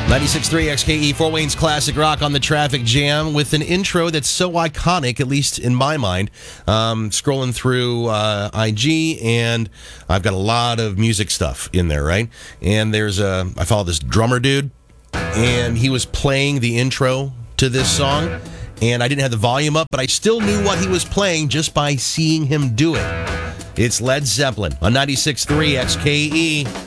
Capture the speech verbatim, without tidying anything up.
ninety-six point three X K E, Fort Wayne's Classic Rock on the Traffic Jam with an intro that's so iconic, at least in my mind. Um, scrolling through uh, I G, and I've got a lot of music stuff in there, right? And there's a, I follow this drummer dude, and he was playing the intro to this song, and I didn't have the volume up, but I still knew what he was playing just by seeing him do it. It's Led Zeppelin on ninety-six point three X K E.